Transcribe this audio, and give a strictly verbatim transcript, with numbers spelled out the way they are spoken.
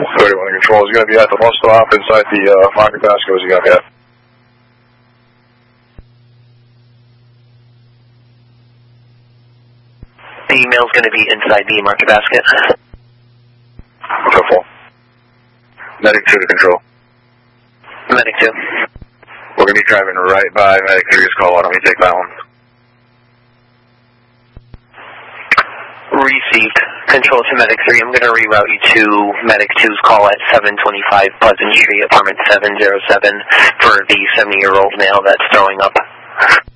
thirty-one control is going to be at the bus stop inside the uh, market basket. What's he got here? The email's going to be inside the market basket. Careful. Medic two to control. Medic two. We're going to be driving right by Medic three's call. Why don't we take that one? Received. Control to Medic three. I'm going to reroute you to Medic two's call at seven twenty-five Pleasant Street, apartment seven oh seven, for the seventy-year-old male that's throwing up.